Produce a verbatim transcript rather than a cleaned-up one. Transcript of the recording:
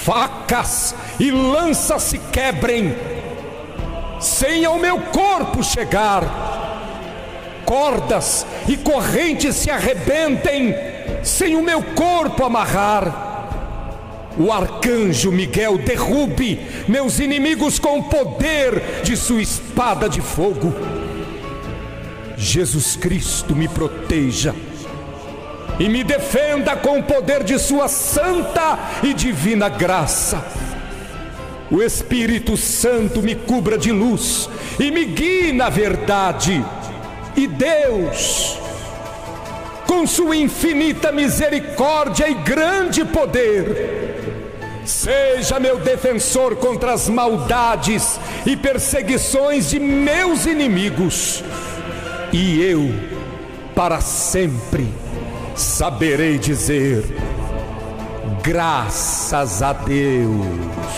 facas e lanças se quebrem, sem ao meu corpo chegar, cordas e correntes se arrebentem, sem o meu corpo amarrar. O arcanjo Miguel derrube meus inimigos com o poder de sua espada de fogo. Jesus Cristo me proteja e me defenda com o poder de sua santa e divina graça. O Espírito Santo me cubra de luz e me guie na verdade. E Deus, com sua infinita misericórdia e grande poder, seja meu defensor contra as maldades e perseguições de meus inimigos. E eu, para sempre, saberei dizer: graças a Deus.